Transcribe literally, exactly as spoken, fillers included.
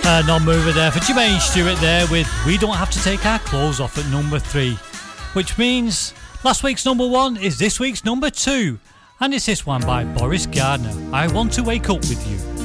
Uh, non-mover there for Jermaine Stewart there with We Don't Have to Take Our Clothes Off at number three. Which means last week's number one is this week's number two. And it's this one by Boris Gardner, I Want to Wake Up With You.